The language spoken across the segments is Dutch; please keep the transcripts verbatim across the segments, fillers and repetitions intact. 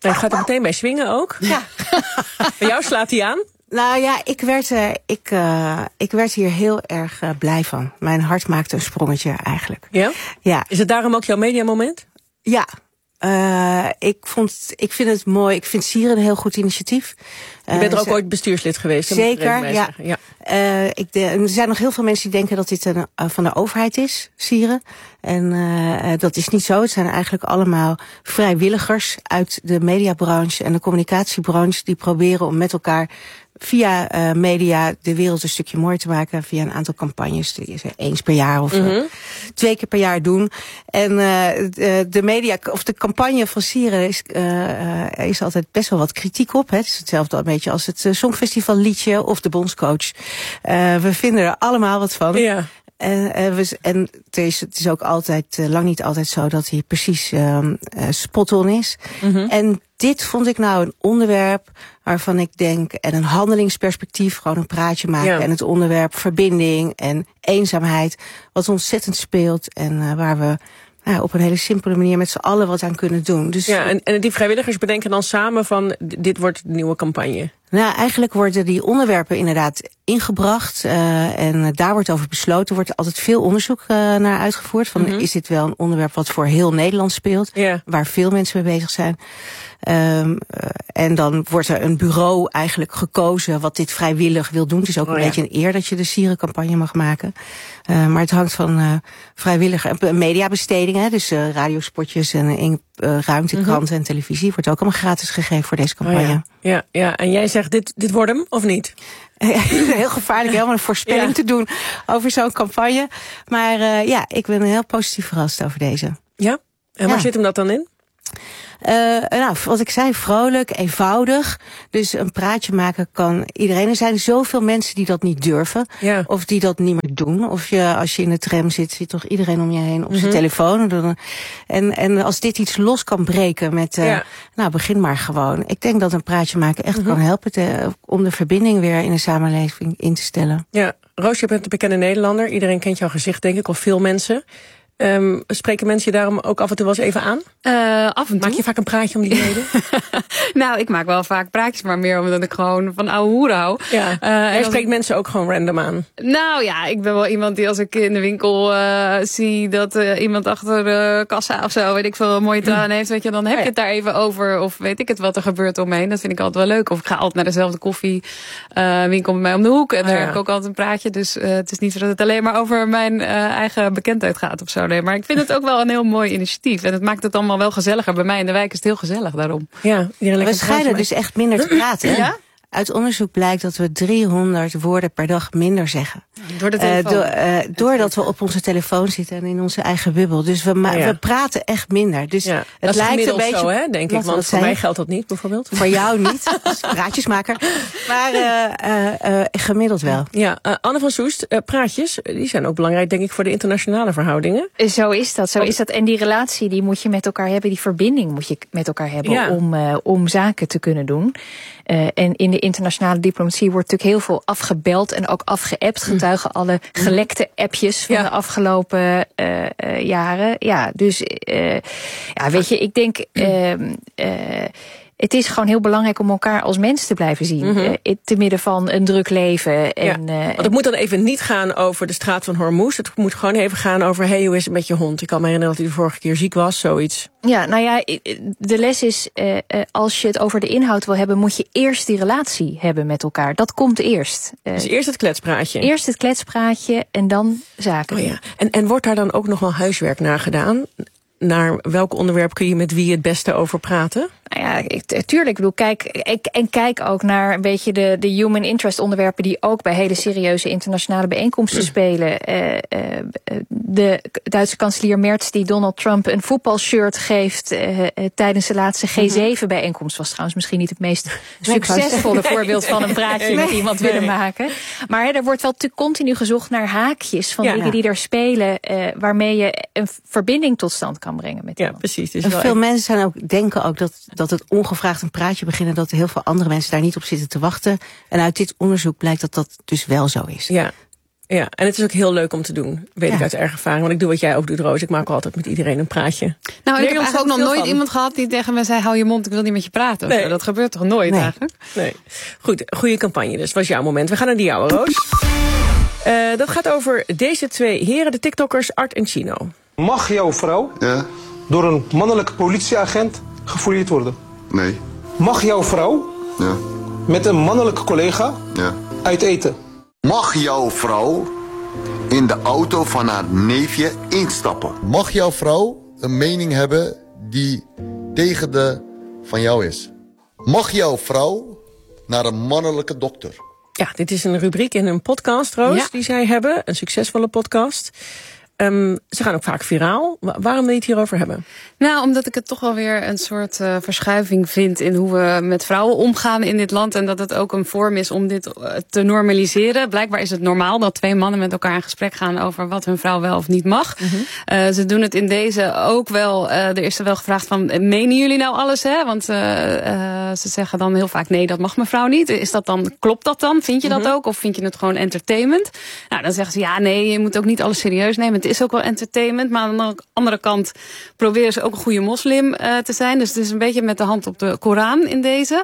Je gaat er meteen bij swingen ook. Ja. Bij jou slaat hij aan. Nou ja, ik werd, uh, ik, uh, ik werd hier heel erg uh, blij van. Mijn hart maakte een sprongetje eigenlijk. Ja? Ja. Is het daarom ook jouw mediamoment? Ja. Uh, ik, vond, ik vind het mooi. Ik vind Sieren een heel goed initiatief. Je bent er ook uh, ooit bestuurslid geweest. Zeker, ja. ja. Uh, ik de, er zijn nog heel veel mensen die denken dat dit een, uh, van de overheid is, Sieren. En uh, dat is niet zo. Het zijn eigenlijk allemaal vrijwilligers uit de mediabranche en de communicatiebranche die proberen om met elkaar via uh, media de wereld een stukje mooier te maken. Via een aantal campagnes die ze eens per jaar of mm-hmm. uh, twee keer per jaar doen. En uh, de, de media of de campagne van Sieren is, uh, is altijd best wel wat kritiek op. Hè. Het is hetzelfde een beetje als het uh, Songfestival liedje of de bondscoach. Uh, we vinden er allemaal wat van. Ja. En, en, we, en het, is, het is ook altijd, uh, lang niet altijd zo dat hij precies uh, uh, spot-on is. Mm-hmm. En dit vond ik nou een onderwerp waarvan ik denk, en een handelingsperspectief, gewoon een praatje maken. Ja. En het onderwerp verbinding en eenzaamheid, wat ontzettend speelt en uh, waar we ja, op een hele simpele manier met z'n allen wat aan kunnen doen. Dus, ja, en, en die vrijwilligers bedenken dan samen van, dit wordt de nieuwe campagne. Nou, eigenlijk worden die onderwerpen inderdaad ingebracht uh, en daar wordt over besloten. Er wordt altijd veel onderzoek uh, naar uitgevoerd. Van, mm-hmm. Is dit wel een onderwerp wat voor heel Nederland speelt? Yeah. Waar veel mensen mee bezig zijn. Um, uh, en dan wordt er een bureau eigenlijk gekozen wat dit vrijwillig wil doen. Het is ook oh, een ja. beetje een eer dat je de Sierencampagne mag maken. Uh, maar het hangt van uh, vrijwillige uh, mediabestedingen. Hè, dus uh, radiospotjes en uh, ruimte, kranten mm-hmm. en televisie. Wordt ook allemaal gratis gegeven voor deze campagne. Oh, ja. Ja, ja, en jij zegt, dit, dit wordt hem, of niet? Heel gevaarlijk, helemaal een voorspelling ja. te doen over zo'n campagne. Maar uh, ja, ik ben heel positief verrast over deze. Ja? En waar ja. zit hem dat dan in? Uh, nou, wat ik zei, vrolijk, eenvoudig. Dus een praatje maken kan iedereen. Er zijn zoveel mensen die dat niet durven. Ja. Of die dat niet meer doen. Of je, als je in de tram zit, zit toch iedereen om je heen op mm-hmm. zijn telefoon. En, en als dit iets los kan breken met, uh, ja. nou, begin maar gewoon. Ik denk dat een praatje maken echt mm-hmm. kan helpen te, om de verbinding weer in de samenleving in te stellen. Ja, Roos, je bent een bekende Nederlander. Iedereen kent jouw gezicht, denk ik, of veel mensen. Um, spreken mensen je daarom ook af en toe wel eens even aan? Uh, af en toe. Maak je vaak een praatje om die reden? Nou, ik maak wel vaak praatjes, maar meer omdat ik gewoon van ouwe hoeren hou. Ja. Uh, Jij spreekt ik... mensen ook gewoon random aan? Nou ja, ik ben wel iemand die als ik in de winkel uh, zie dat uh, iemand achter de kassa of zo, weet ik veel, een mooie traan heeft, weet je, dan heb je oh ja. het daar even over. Of weet ik het wat er gebeurt omheen. Dat vind ik altijd wel leuk. Of ik ga altijd naar dezelfde koffiewinkel uh, bij mij om de hoek. En daar oh ja. heb ik ook altijd een praatje. Dus uh, het is niet zo dat het alleen maar over mijn uh, eigen bekendheid gaat of zo. Nee, maar ik vind het ook wel een heel mooi initiatief. En het maakt het allemaal wel gezelliger. Bij mij in de wijk is het heel gezellig daarom. Ja, we schijnen dus echt minder te praten. Ja? Uit onderzoek blijkt dat we driehonderd woorden per dag minder zeggen. Door de telefoon? Uh, do, uh, doordat we op onze telefoon zitten en in onze eigen bubbel. Dus we, ma- ja. we praten echt minder. Dus ja. het dat is lijkt een beetje zo, hè, denk ik. Want voor mij geldt dat niet, bijvoorbeeld. Voor jou niet, als praatjesmaker. Maar uh, uh, uh, gemiddeld wel. Ja, uh, Anne van Soest, uh, praatjes, die zijn ook belangrijk, denk ik, voor de internationale verhoudingen. Zo is dat, zo is dat. En die relatie, die moet je met elkaar hebben. Die verbinding moet je met elkaar hebben ja. om, uh, om zaken te kunnen doen. Uh, en in de internationale diplomatie wordt natuurlijk heel veel afgebeld en ook afgeappt. Getuigen alle gelekte appjes van ja. de afgelopen uh, uh, jaren. Ja, dus uh, ja, weet je, ik denk uh, uh, het is gewoon heel belangrijk om elkaar als mens te blijven zien. Mm-hmm. Uh, te midden van een druk leven. En, ja, want het moet dan even niet gaan over de straat van Hormuz. Het moet gewoon even gaan over, hey, hoe is het met je hond? Ik kan me herinneren dat hij de vorige keer ziek was, zoiets. Ja, nou ja, de les is, uh, als je het over de inhoud wil hebben, moet je eerst die relatie hebben met elkaar. Dat komt eerst. Uh, dus eerst het kletspraatje. Eerst het kletspraatje en dan zaken. Oh ja. en, en wordt daar dan ook nog wel huiswerk naar gedaan? Naar welk onderwerp kun je met wie het beste over praten? Nou ja, ik, tuurlijk. Ik bedoel, kijk, ik, en kijk ook naar een beetje de, de human interest onderwerpen die ook bij hele serieuze internationale bijeenkomsten mm. spelen. Uh, uh, de Duitse kanselier Merz die Donald Trump een voetbalshirt geeft uh, uh, tijdens de laatste G zeven bijeenkomst was trouwens misschien niet het meest succesvolle nee, voorbeeld van een praatje nee, met iemand nee. willen maken. Maar hè, er wordt wel te continu gezocht naar haakjes van ja, dingen ja. die er spelen, uh, waarmee je een verbinding tot stand kan brengen met iemand. Ja, precies. Dus en veel echt... mensen zijn ook, denken ook dat, dat het ongevraagd een praatje beginnen, dat heel veel andere mensen daar niet op zitten te wachten. En uit dit onderzoek blijkt dat dat dus wel zo is. Ja. Ja, en het is ook heel leuk om te doen, weet ja. ik uit eigen ervaring. Want ik doe wat jij ook doet, Roos. Ik maak altijd met iedereen een praatje. Nou, ik heb eigenlijk ook nog nooit van. iemand gehad die tegen me zei, hou je mond, ik wil niet met je praten. Nee. Dat gebeurt toch nooit nee. eigenlijk? Nee. Goed, goede campagne dus. Was jouw moment. We gaan naar die jouwe, Roos. Uh, dat gaat over deze twee heren, de TikTokkers Art en Chino. Mag jouw vrouw ja. door een mannelijke politieagent gefouilleerd worden? Nee. Mag jouw vrouw ja. met een mannelijke collega ja. uit eten? Mag jouw vrouw in de auto van haar neefje instappen? Mag jouw vrouw een mening hebben die tegen de van jou is? Mag jouw vrouw naar een mannelijke dokter? Ja, dit is een rubriek in een podcast, Roos, ja. die zij hebben. Een succesvolle podcast. Um, ze gaan ook vaak viraal. Waarom wil je het hierover hebben? Nou, omdat ik het toch wel weer een soort uh, verschuiving vind in hoe we met vrouwen omgaan in dit land. En dat het ook een vorm is om dit uh, te normaliseren. Blijkbaar is het normaal dat twee mannen met elkaar in gesprek gaan over wat hun vrouw wel of niet mag. Mm-hmm. Uh, ze doen het in deze ook wel. Uh, er is er wel gevraagd van, menen jullie nou alles? Hè? Want uh, uh, ze zeggen dan heel vaak, nee, dat mag mevrouw niet. Is dat dan, klopt dat dan? Vind je mm-hmm. dat ook? Of vind je het gewoon entertainment? Nou, dan zeggen ze, ja, nee, je moet ook niet alles serieus nemen. Het is ook wel entertainment, maar aan de andere kant proberen ze ook een goede moslim uh, te zijn. Dus het is een beetje met de hand op de Koran in deze.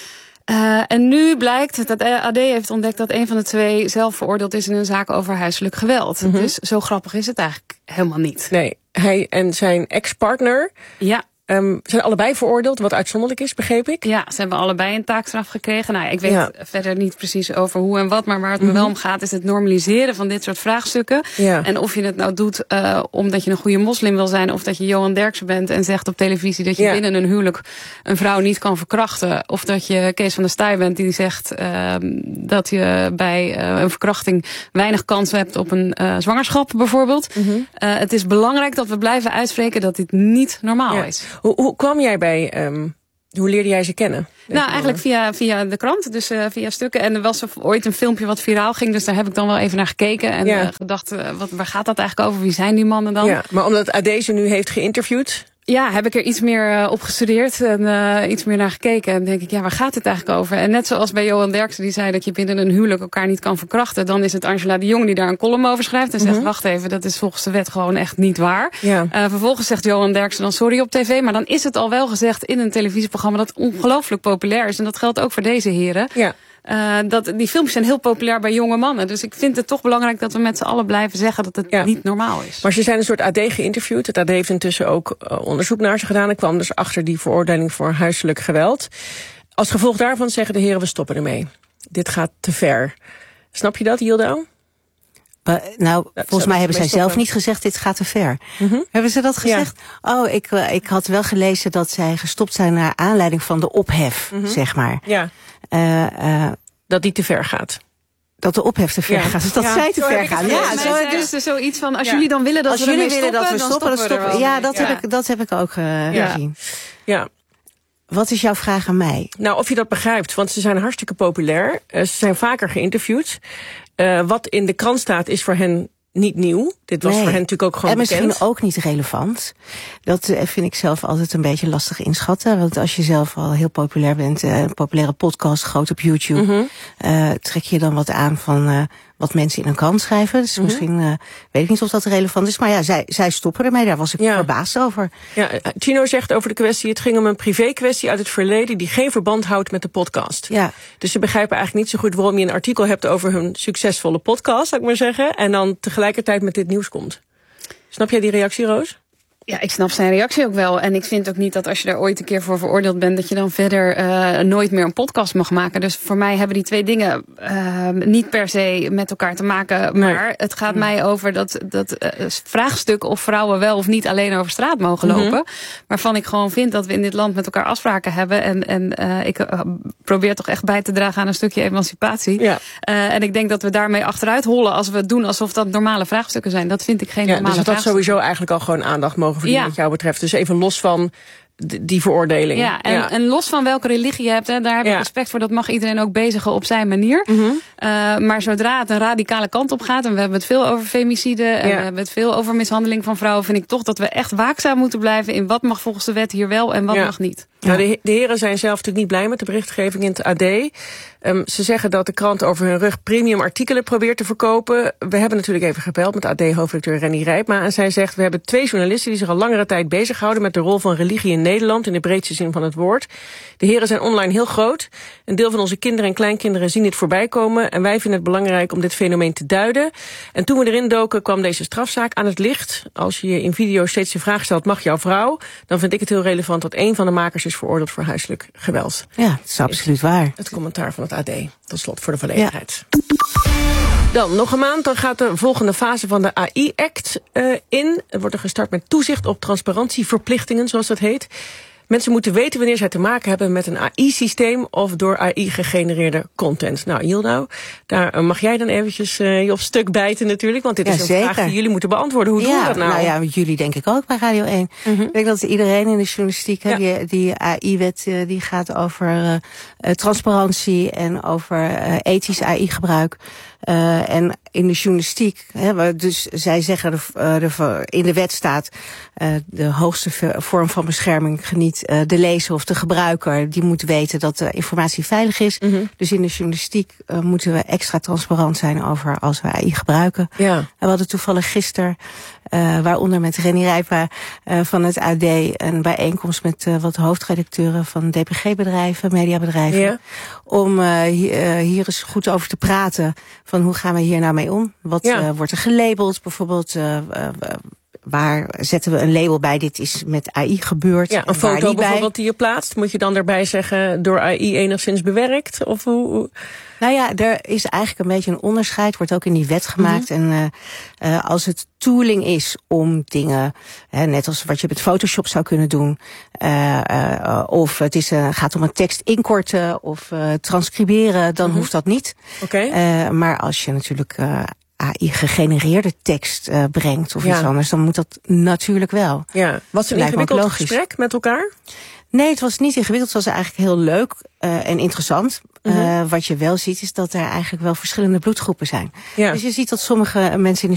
Uh, en nu blijkt dat A D heeft ontdekt dat een van de twee zelf veroordeeld is in een zaak over huiselijk geweld. Mm-hmm. Dus zo grappig is het eigenlijk helemaal niet. Nee, hij en zijn ex-partner... Ja. Um, zijn allebei veroordeeld, wat uitzonderlijk is, begreep ik? Ja, ze hebben allebei een taakstraf gekregen. Nou, ik weet ja. verder niet precies over hoe en wat, maar waar het me mm-hmm. wel om gaat is het normaliseren van dit soort vraagstukken. Ja. En of je het nou doet uh, omdat je een goede moslim wil zijn, of dat je Johan Derksen bent en zegt op televisie dat je ja. binnen een huwelijk een vrouw niet kan verkrachten. Of dat je Kees van der Staaij bent die zegt uh, dat je bij uh, een verkrachting weinig kans hebt op een uh, zwangerschap bijvoorbeeld. Mm-hmm. Uh, het is belangrijk dat we blijven uitspreken dat dit niet normaal ja. is. Hoe, hoe kwam jij bij, um, hoe leerde jij ze kennen? Nou, eigenlijk via, via de krant, dus uh, via stukken. En er was ooit een filmpje wat viraal ging, dus daar heb ik dan wel even naar gekeken. En ja. uh, gedacht, uh, wat, waar gaat dat eigenlijk over? Wie zijn die mannen dan? Ja, maar omdat A D ze nu heeft geïnterviewd... Ja, heb ik er iets meer uh, op gestudeerd en uh, iets meer naar gekeken. En denk ik, ja, waar gaat het eigenlijk over? En net zoals bij Johan Derksen, die zei dat je binnen een huwelijk elkaar niet kan verkrachten. Dan is het Angela de Jong die daar een column over schrijft. En zegt, mm-hmm. wacht even, dat is volgens de wet gewoon echt niet waar. Ja. Uh, vervolgens zegt Johan Derksen dan sorry op tv. Maar dan is het al wel gezegd in een televisieprogramma dat ongelooflijk populair is. En dat geldt ook voor deze heren. Ja. Uh, dat, die filmpjes zijn heel populair bij jonge mannen. Dus ik vind het toch belangrijk dat we met z'n allen blijven zeggen dat het ja. niet normaal is. Maar ze zijn een soort A D geïnterviewd. Het A D heeft intussen ook uh, onderzoek naar ze gedaan. En kwam dus achter die veroordeling voor huiselijk geweld. Als gevolg daarvan zeggen de heren, we stoppen ermee. Dit gaat te ver. Snap je dat, Yildo? Uh, nou, dat volgens mij hebben zij stoppen. zelf niet gezegd, dit gaat te ver. Mm-hmm. Hebben ze dat gezegd? Ja. Oh, ik, uh, ik had wel gelezen dat zij gestopt zijn naar aanleiding van de ophef, mm-hmm. zeg maar. Ja. Uh, uh, dat die te ver gaat. Dat de ophef te ver ja. gaat. Dus dat ja. zij te zo ver gaan. Ja, zo dus is er zoiets van, als ja. jullie dan willen dat als we ermee willen stoppen, dat we dan stoppen, stoppen, dan stoppen. Ja, dat, ja. Heb ik, dat heb ik ook uh, ja. gezien. Ja. Wat is jouw vraag aan mij? Nou, of je dat begrijpt, want ze zijn hartstikke populair. Uh, ze zijn vaker geïnterviewd. Uh, wat in de krant staat is voor hen niet nieuw. Dit was nee. voor hen natuurlijk ook gewoon en misschien bekend. ook niet relevant. Dat uh, vind ik zelf altijd een beetje lastig inschatten. Want als je zelf al heel populair bent, uh, een populaire podcast, groot op YouTube, mm-hmm. uh, trek je dan wat aan van uh, wat mensen in een krant schrijven. Dus mm-hmm. misschien uh, weet ik niet of dat relevant is. Maar ja, zij, zij stoppen ermee. Daar was ik ja. verbaasd over. Ja, Chino zegt over de kwestie, het ging om een privé kwestie uit het verleden die geen verband houdt met de podcast. Ja. Dus ze begrijpen eigenlijk niet zo goed waarom je een artikel hebt over hun succesvolle podcast, zou ik maar zeggen. En dan tegelijkertijd met dit nieuws komt. Snap jij die reactie, Roos? Ja, ik snap zijn reactie ook wel. En ik vind ook niet dat als je daar ooit een keer voor veroordeeld bent, dat je dan verder uh, nooit meer een podcast mag maken. Dus voor mij hebben die twee dingen uh, niet per se met elkaar te maken. Maar nee. het gaat nee. mij over dat, dat uh, vraagstuk of vrouwen wel of niet alleen over straat mogen lopen. Mm-hmm. Waarvan ik gewoon vind dat we in dit land met elkaar afspraken hebben. En, en uh, ik uh, probeer toch echt bij te dragen aan een stukje emancipatie. Ja. Uh, en ik denk dat we daarmee achteruit hollen als we het doen alsof dat normale vraagstukken zijn. Dat vind ik geen ja, normale dus dat vraagstukken. Dat sowieso eigenlijk al gewoon aandacht mogen verdienen ja. wat jou betreft. Dus even los van die veroordeling. Ja, en, ja. en los van welke religie je hebt, hè, daar heb ik ja. respect voor. Dat mag iedereen ook bezigen op zijn manier. Mm-hmm. Uh, maar zodra het een radicale kant op gaat, en we hebben het veel over femicide, en ja. we hebben het veel over mishandeling van vrouwen, vind ik toch dat we echt waakzaam moeten blijven in wat mag volgens de wet hier wel en wat ja. mag niet. Ja. Nou, de, de heren zijn zelf natuurlijk niet blij met de berichtgeving in het A D. Um, ze zeggen dat de krant over hun rug premium artikelen probeert te verkopen. We hebben natuurlijk even gebeld met A D-hoofdredacteur Renny Rijpma. En zij zegt, we hebben twee journalisten die zich al langere tijd bezighouden met de rol van religie in Nederland, in de breedste zin van het woord. De heren zijn online heel groot. Een deel van onze kinderen en kleinkinderen zien dit voorbij komen. En wij vinden het belangrijk om dit fenomeen te duiden. En toen we erin doken, kwam deze strafzaak aan het licht. Als je je in video steeds de vraag stelt, mag jouw vrouw? Dan vind ik het heel relevant dat een van de makers is veroordeeld voor huiselijk geweld. Ja, dat is absoluut waar. Het commentaar van het A D. Tot slot voor de volledigheid. Ja. Dan, nog een maand, dan gaat de volgende fase van de A I-act uh, in. Er wordt er gestart met toezicht op transparantieverplichtingen, zoals dat heet. Mensen moeten weten wanneer zij te maken hebben met een A I-systeem of door A I gegenereerde content. Nou, Yildiz, daar mag jij dan eventjes uh, je op stuk bijten natuurlijk, want dit ja, is een zeker. vraag die jullie moeten beantwoorden. Hoe ja, doen we dat nou? Nou ja, jullie denk ik ook bij Radio één. Mm-hmm. Ik denk dat iedereen in de journalistiek, ja. die, die A I-wet uh, die gaat over uh, uh, transparantie en over uh, ethisch A I-gebruik. Uh, en in de journalistiek, hè, dus zij zeggen de, uh, de, in de wet staat uh, de hoogste vorm van bescherming geniet uh, de lezer of de gebruiker. Die moet weten dat de informatie veilig is. Mm-hmm. Dus in de journalistiek uh, moeten we extra transparant zijn over als we A I gebruiken. Ja. En we hadden toevallig gisteren, uh, waaronder met Renny Rijpma uh, van het A D, een bijeenkomst met uh, wat hoofdredacteuren van D P G-bedrijven, mediabedrijven. Ja. Om uh, hier, uh, hier eens goed over te praten. Van hoe gaan we hier nou mee om? Wat ja. uh, wordt er gelabeld? Bijvoorbeeld, uh, uh, waar zetten we een label bij? Dit is met A I gebeurd. Ja, een foto bijvoorbeeld die je plaatst. Moet je dan daarbij zeggen door A I enigszins bewerkt? Of hoe? Nou ja, er is eigenlijk een beetje een onderscheid. Wordt ook in die wet gemaakt. Mm-hmm. En uh, uh, als het tooling is om dingen, hè, net als wat je met Photoshop zou kunnen doen. Uh, uh, of het is, uh, gaat om een tekst inkorten of uh, transcriberen. Dan mm-hmm. hoeft dat niet. Okay. Uh, maar als je natuurlijk Uh, A I-gegenereerde tekst uh, brengt of ja. iets anders, dan moet dat natuurlijk wel. Ja. Was het een ingewikkeld gesprek met elkaar? Nee, het was niet ingewikkeld. Het was eigenlijk heel leuk uh, en interessant. Mm-hmm. Uh, wat je wel ziet is dat er eigenlijk wel verschillende bloedgroepen zijn. Ja. Dus je ziet dat sommige mensen in de